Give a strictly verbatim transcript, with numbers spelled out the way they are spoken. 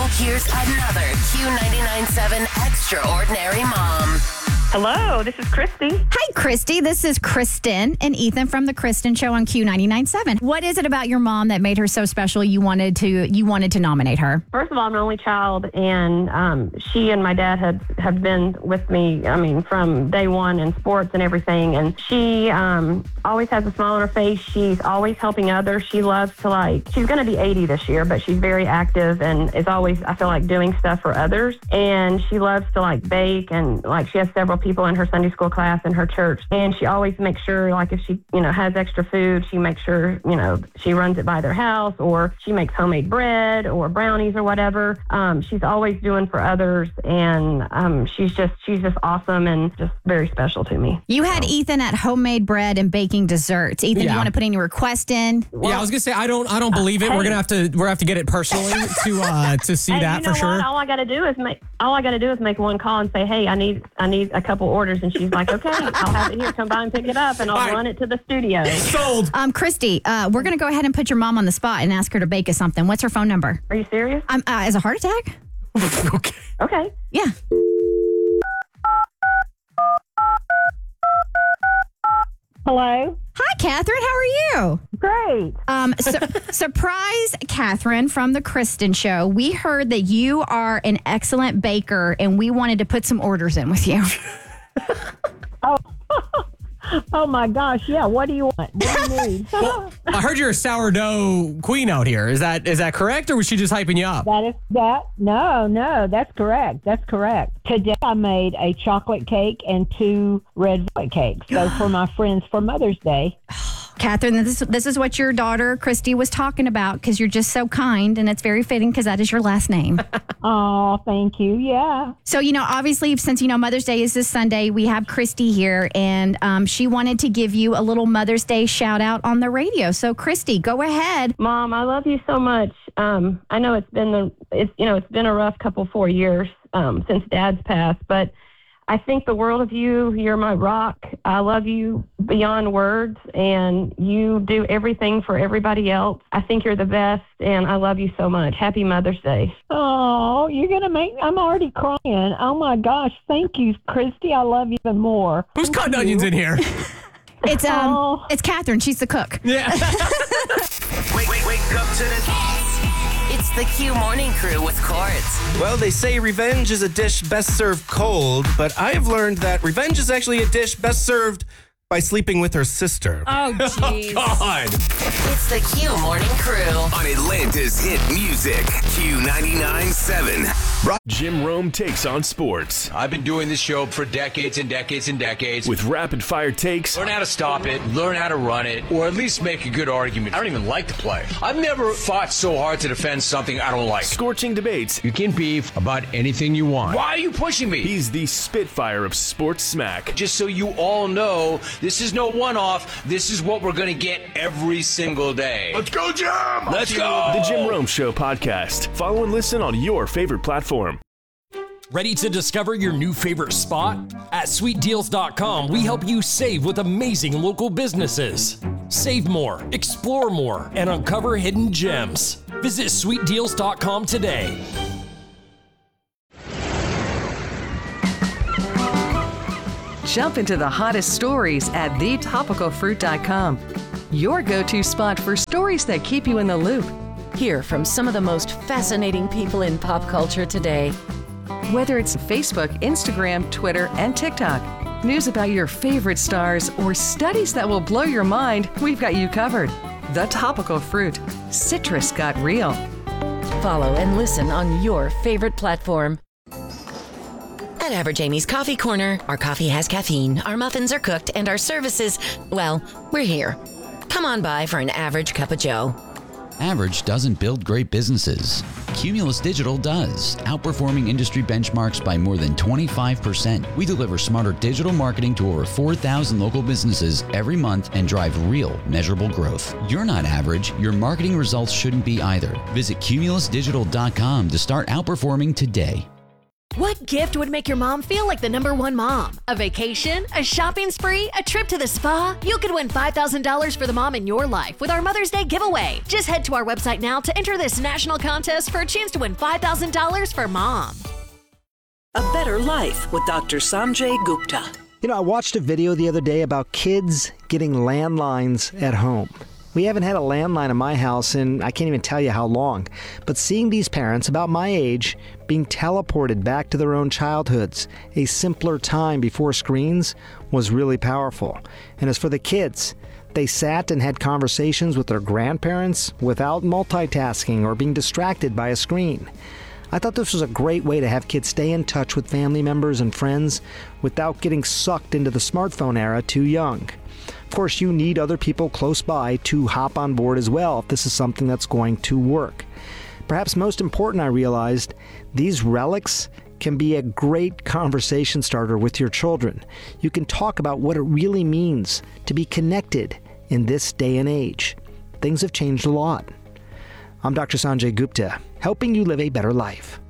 here's another Q ninety-nine point seven Extraordinary Mom. Hello, this is Christy. Hi, Christy. This is Kristen and Ethan from the Kristen Show on Q ninety-nine point seven. What is it about your mom that made her so special you wanted to you wanted to nominate her? First of all, I'm an only child, and um, she and my dad had, have been with me, I mean, from day one in sports and everything. And she um, always has a smile on her face. She's always helping others. She loves to, like, she's going to be eighty this year, but she's very active and is always, I feel like, doing stuff for others. And she loves to, like, bake, and, like, she has several people in her Sunday school class in her church, and she always makes sure, like, if she, you know, has extra food, she makes sure, you know, she runs it by their house, or she makes homemade bread or brownies or whatever. Um, she's always doing for others, and um, she's just she's just awesome and just very special to me. You had so. Ethan at homemade bread and baking desserts. Ethan, Yeah. you want to put any request in? Yeah, I was gonna say I don't I don't believe it. Hey. We're gonna have to we're gonna have to get it personally to uh to see Hey, that you know for sure. What? All I got to do is make all I got to do is make one call and say, hey, I need I need a couple orders, and she's like, okay, I'll have it here. Come by and pick it up, and I'll All right. run it to the studio. Sold. Um, Christy, uh, we're going to go ahead and put your mom on the spot and ask her to bake us something. What's her phone number? Are you serious? Um, uh, is a heart attack? Okay. Okay. Yeah. Hello. Hi, Catherine. How are you? Great. Um, su- surprise, Catherine from the Kristen Show. We heard that you are an excellent baker, and we wanted to put some orders in with you. Oh, my gosh. Yeah. What do you want? What do you need? I heard you're a sourdough queen out here. Is that is that correct, or was she just hyping you up? That is that. No, no, that's correct. That's correct. Today I made a chocolate cake and two red velvet cakes. So for my friends for Mother's Day. Catherine, this, this is what your daughter, Christy, was talking about, because you're just so kind, and it's very fitting because that is your last name. Oh, thank you. Yeah. So, you know, obviously, since, you know, Mother's Day is this Sunday, we have Christy here, and um, she wanted to give you a little Mother's Day shout out on the radio. So, Christy, go ahead. Mom, I love you so much. Um, I know it's been the it's you know it's been a rough couple four years um, since Dad's passed, but I think the world of you. You're my rock. I love you beyond words, and you do everything for everybody else. I think you're the best, and I love you so much. Happy Mother's Day. Oh, you're going to make, I'm already crying. Oh, my gosh. Thank you, Christy. I love you even more. Who's Thank cutting you. onions in here? It's um, Oh. it's Catherine. She's the cook. Yeah. Wake, wake, wake up to this. It's the Q Morning Crew with Courts. Well, they say revenge is a dish best served cold, but I've learned that revenge is actually a dish best served by sleeping with her sister. Oh, jeez. God. It's the Q Morning Crew. On Atlanta's hit music, Q ninety-nine point seven. Jim Rome takes on sports I've been doing this show for decades and decades and decades. with rapid fire takes, Learn how to stop it, learn how to run it, or at least make a good argument. I don't even like to play. I've never fought so hard to defend something I don't like. scorching debates. You can beef about anything you want. Why are you pushing me? He's the Spitfire of sports smack. Just so you all know, this is no one-off. This is what we're going to get every single day. Let's go, Jim! Let's go! The Jim Rome Show podcast. Follow and listen on your favorite platform. Ready to discover your new favorite spot? At sweet deals dot com, we help you save with amazing local businesses. Save more, explore more, and uncover hidden gems. Visit sweet deals dot com today. Jump into the hottest stories at the topical fruit dot com. Your go-to spot for stories that keep you in the loop. Hear from some of the most fascinating people in pop culture today. Whether it's Facebook, Instagram, Twitter, and TikTok, news about your favorite stars, or studies that will blow your mind, we've got you covered. The Topical Fruit. Citrus got real. Follow and listen on your favorite platform. At Average Amy's Coffee Corner, our coffee has caffeine, our muffins are cooked, and our services, well, we're here. Come on by for an average cup of joe. Average doesn't build great businesses. Cumulus Digital does, outperforming industry benchmarks by more than twenty-five percent. We deliver smarter digital marketing to over four thousand local businesses every month and drive real, measurable growth. You're not average. Your marketing results shouldn't be either. Visit cumulus digital dot com to start outperforming today. What gift would make your mom feel like the number one mom? A vacation? A shopping spree? A trip to the spa? You could win five thousand dollars for the mom in your life with our Mother's Day giveaway. Just head to our website now to enter this national contest for a chance to win five thousand dollars for mom. A Better Life with Doctor Sanjay Gupta. You know, I watched a video the other day about kids getting landlines at home. We haven't had a landline in my house in I can't even tell you how long. But seeing these parents about my age being teleported back to their own childhoods, a simpler time before screens, was really powerful. And as for the kids, they sat and had conversations with their grandparents without multitasking or being distracted by a screen. I thought this was a great way to have kids stay in touch with family members and friends without getting sucked into the smartphone era too young. Of course, you need other people close by to hop on board as well if this is something that's going to work. Perhaps most important, I realized, these relics can be a great conversation starter with your children. You can talk about what it really means to be connected in this day and age. Things have changed a lot. I'm Doctor Sanjay Gupta, helping you live a better life.